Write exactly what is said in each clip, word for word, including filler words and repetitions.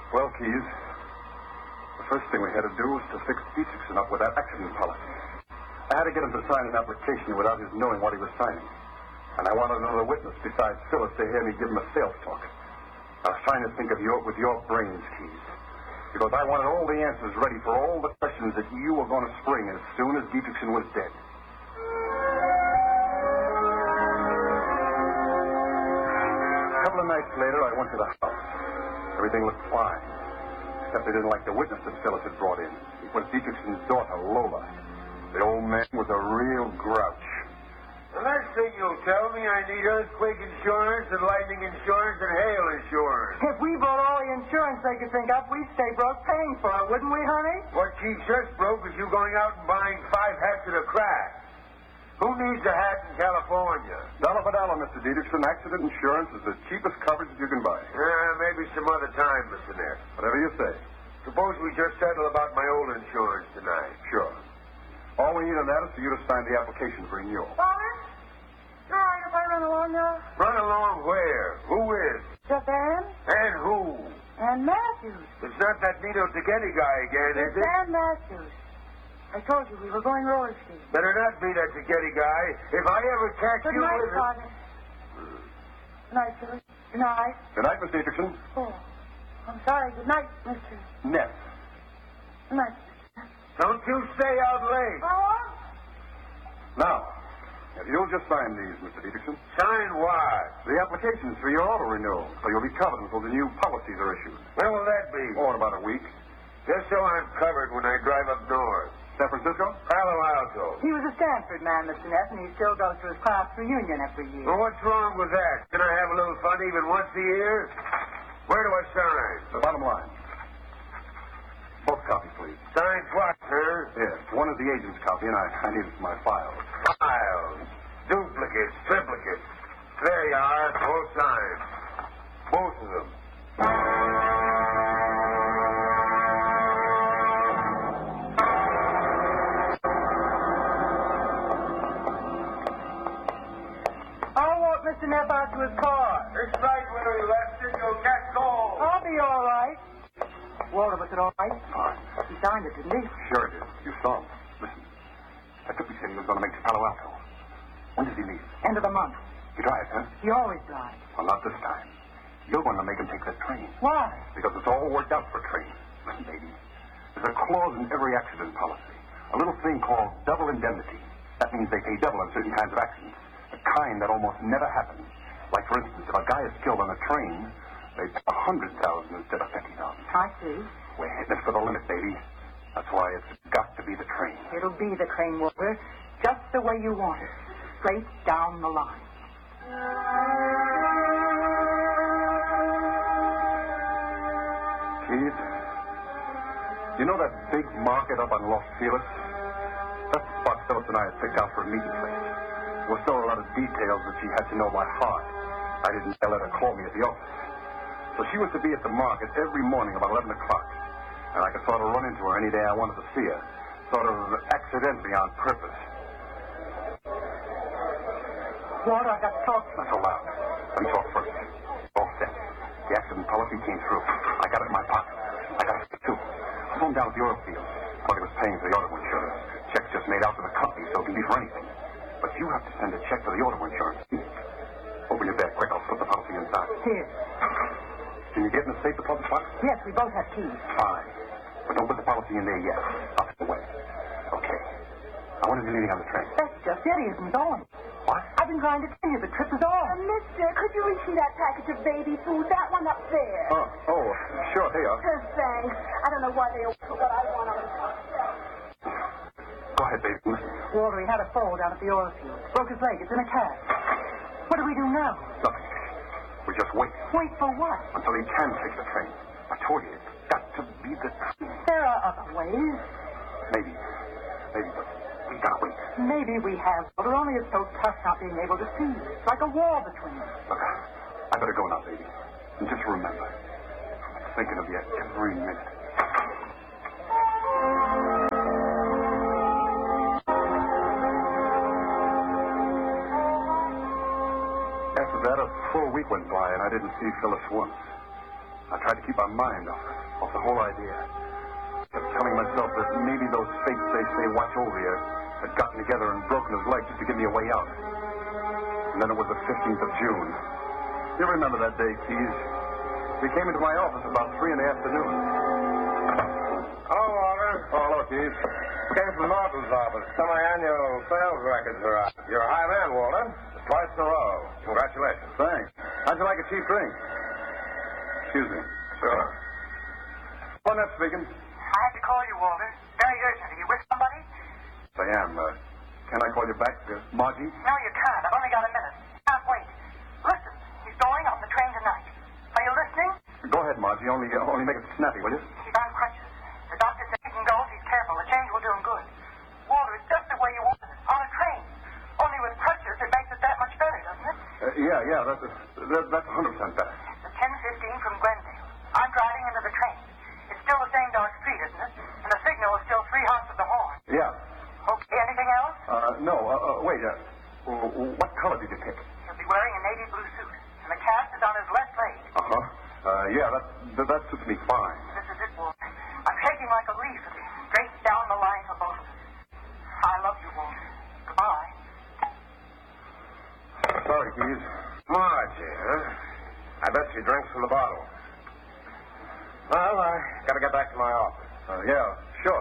Well, Keys, the first thing we had to do was to fix Dietrichson up with that accident policy. I had to get him to sign an application without his knowing what he was signing. And I wanted another witness besides Phyllis to hear me give him a sales talk. I was trying to think of your, with your brains, Keys. Because I wanted all the answers ready for all the questions that you were going to spring as soon as Dietrichson was dead. A couple of nights later, I went to the house. Everything looked fine. Except they didn't like the witness that Phyllis had brought in. It was Dietrichson's daughter, Lola. The old man was a real grouch. The next thing you'll tell me, I need earthquake insurance and lightning insurance and hail insurance. If we bought all the insurance they could think up, we'd stay broke paying for it, wouldn't we, honey? What keeps us broke is you going out and buying five hats at a crack. Who needs a hat in California? Dollar for dollar, Mister Dietrichson. Accident insurance is the cheapest coverage you can buy. Uh, maybe some other time, Mister Neff. Whatever you say. Suppose we just settle about my old insurance tonight. Sure. All we need on that is for you to sign the application for renewal. Father? All right, if I run along now. Run along where? Who is? Just Ann And who? and Matthews. It's not that Nino Tagetti guy again, is It's it? Ann Matthews. I told you we were going roller skating. Better not be that Tagetti guy. If I ever catch Good you night, with it... Father. Good night, Phyllis. Good night. Good night, Miss Dietrichson. Oh, I'm sorry. Good night, Mister Neff. Good night. Don't you stay out late. Oh? Now, if you'll just sign these, Mister Dietrichson. Sign what? The applications for your auto renewal, so you'll be covered until the new policies are issued. When will that be? Oh, in about a week. Just so I'm covered when I drive up north. San Francisco? Palo Alto. He was a Stanford man, Mister Neff, and he still goes to his class reunion every year. Well, what's wrong with that? Can I have a little fun even once a year? Where do I sign? The bottom line. Both copies, please. Sign what, sir? Yes, one is the agent's copy, and I, I need it for my files. Files. Duplicates, triplicates. There you are, both signed. Both of them. I'll walk Mister Neff out to his car. It's right where we left it. You'll get cold. I'll be all right. Walter, was it all right? Fine. He signed it, didn't he? Sure it is. You saw him. Listen. I took me said he was going to make to Palo Alto. When does he leave? End of the month. He drives, huh? He always drives. Well, not this time. You're going to make him take that train. Why? Because it's all worked out for trains. Listen, baby. There's a clause in every accident policy. A little thing called double indemnity. That means they pay double on certain kinds of accidents. The kind that almost never happens. Like, for instance, if a guy is killed on a train, they pay a hundred thousand instead of fifty thousand. I see. We're heading for the limit, baby. That's why it's got to be the train. It'll be the train, Walter. Just the way you want it. Straight down the line. Keith, you know that big market up on Los Feliz? That's the spot Phyllis and I had picked out for a meeting place. There were still a lot of details that she had to know by heart. I didn't let her call me at the office. So she was to be at the market every morning about eleven o'clock. And I could sort of run into her any day I wanted to see her. Sort of accidentally on purpose. Walter, I got to talk to Not you. so loud. Let me talk first. All set. The accident policy came through. I got it in my pocket. I got it too. I phoned down at the oil field. While he was paying for the auto insurance. Check's just made out to the company, so it can be for anything. But you have to send a check to the auto insurance. Open your bag quick. I'll slip the policy inside. Here. Can you get in the safe deposit box? Yes, we both have keys. Fine. But don't put the policy in there yet. I'll put it away. Okay. Now, when is he leaving on the train? That's just it. He isn't going. What? I've been trying to tell you the trip is on. Uh, mister, could you reach me that package of baby food? That one up there. Oh, oh, sure. Here you are. Uh, thanks. I don't know why they open what I want on the Go ahead, baby. Listen. Walter, he had a fall down at the oil field. Broke his leg. It's in a cast. What do we do now? Nothing. We just wait Wait for what? until he can take the train. I told you, it's got to be the train. There are other ways. Maybe. Maybe, but we gotta wait. Maybe we have, Walter, only it's so tough not being able to see. It's like a wall between us. Look, I better go now, baby. And just remember, I'm thinking of you every minute. After that, a full week went by, and I didn't see Phyllis once. I tried to keep my mind off, off the whole idea. I kept telling myself that maybe those fates they say watch over you had gotten together and broken his leg just to give me a way out. And then it was the fifteenth of June. You remember that day, Keys? He came into my office about three in the afternoon. Hello, Walter. Oh, hello, Keys. Came from Norton's office. Semi-annual sales records are out. You're a high man, Walter. Twice in a row. Congratulations. Thanks. How'd you like a cheap drink? Excuse me. Sure. Barnett speaking. I had to call you, Walter. Very urgent. Are you with somebody? I am. Uh, can I call you back, uh, Margie? No, you can't. I've only got a minute. Can't wait. Listen, he's going on the train tonight. Are you listening? Go ahead, Margie. Only, uh, only make it snappy, will you? He's on crutches. The doctor said he can go if he's careful. The change will do him good. Walter, it's just the way you wanted it. On a train. Only with crutches, it makes it that much better, doesn't it? Uh, yeah, yeah. That's that, that's one hundred percent better. It's ten fifteen from Glendale. I'm driving into the train. It's still the same dark street, isn't it? And the signal is still three honks of the horn. Yeah. Okay, anything else? Uh, no. Uh, uh, wait. Uh, w- what color did you pick? He'll be wearing a navy blue suit. And the cast is on his left leg. Uh-huh. Uh, yeah, that, that, that suits me fine. This is it, Walter. I'm shaking like a leaf. It'll be straight down the line for both of us. I love you, Walter. Goodbye. Sorry, Keys. Margie, huh? I bet she drinks from the bottle. Well, I gotta get back to my office. Uh, yeah, sure.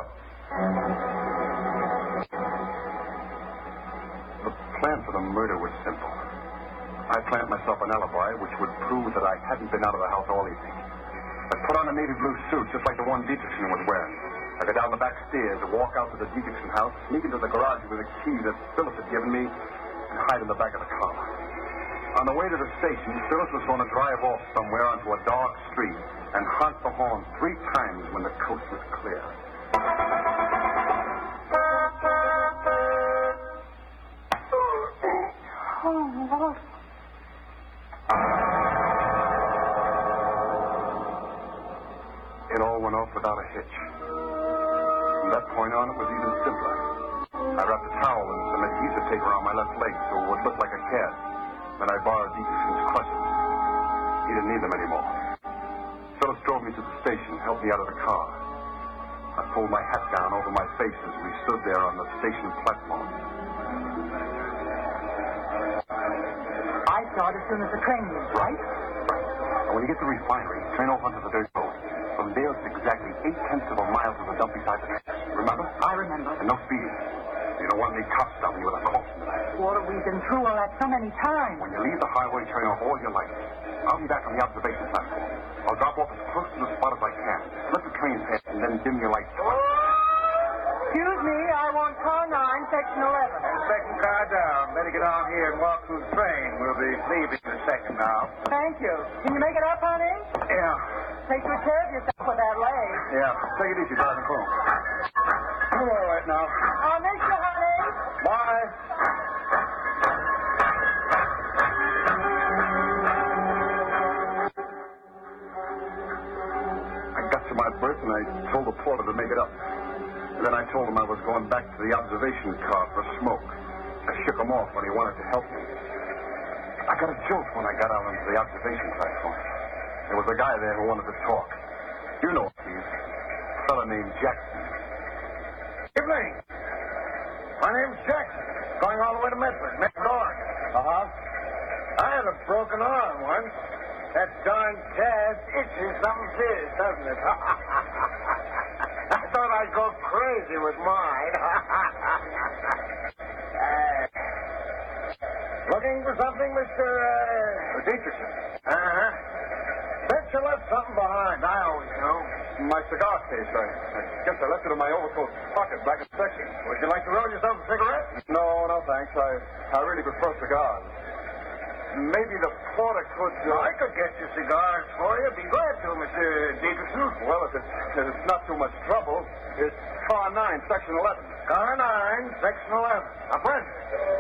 The plan for the murder was simple. I planned myself an alibi which would prove that I hadn't been out of the house all evening. I put on a navy blue suit just like the one Dietrichson was wearing. I go down the back stairs and walk out to the Dietrichson house, sneak into the garage with a key that Phyllis had given me, and hide in the back of the car. On the way to the station, Phyllis was going to drive off somewhere onto a dark street and honk the horn three times when the coast was clear. Oh, Walter. It all went off without a hitch. From that point on, it was even simpler. I wrapped a towel and some adhesive tape around my left leg so it would look like a cast. Then I borrowed Dietrichson's crutches. He didn't need them anymore. Phyllis drove me to the station, helped me out of the car. I pulled my hat down over my face as we stood there on the station platform. I saw it as soon as the train was Right? Right. And when you get to the refinery, turn off onto the dirt road. From there, it's exactly eight-tenths of a mile to the dump beside the tracks. Remember? I remember. And no speeding. You don't want any cops stopping you with a caution. Walter, we've been through all that so many times. When you leave the highway, turn off all your lights. I'll be back on the observation platform. I'll drop off as close to the spot as I can. Let the train pass and then dim your lights. Excuse me, I want car nine, section eleven. Second car down. Better get on here and walk through the train. We'll be leaving in a second now. Thank you. Can you make it up, honey? Yeah. Take good care of yourself with that leg. Yeah, take it easy, driving home. All right now. I'll miss you, honey. Bye. I got to my berth and I told the porter to make it up. Then I told him I was going back to the observation car for a smoke. I shook him off when he wanted to help me. I got a jolt when I got out onto the observation platform. There was a guy there who wanted to talk. You know him, Steve. A fella named Jackson. Evening. My name's Jackson. Going all the way to Medford, Medford, Oregon. Uh-huh. I had a broken arm once. That darn cast itches something serious, doesn't it? I thought I'd go crazy with mine. uh, looking for something, Mister Uh... Dietrichson. Uh-huh. Bet you left something behind. I always know. My cigar case. I, I guess I left it in my overcoat pocket back in the section. Would you like to roll yourself a cigarette? No, no, thanks. I, I really prefer cigars. Maybe the porter could... Uh... I could get you cigars for you. Be glad to, Mister Dietrichson. Well, if it's, if it's not too much trouble, it's car nine, section eleven. Car nine, section eleven. A pleasure.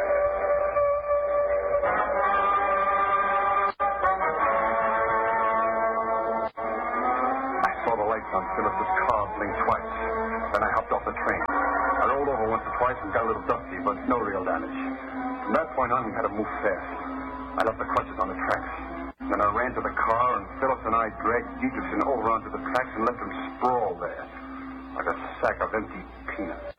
I saw the lights on Phyllis's car blink twice. Then I hopped off the train. I rolled over once or twice and got a little dusty, but no real damage. From that point on, we had to move fast. I left the crutches on the tracks. Then I ran to the car, and Phyllis and I dragged Dietrichson over onto the tracks and left him sprawled there, like a sack of empty peanuts.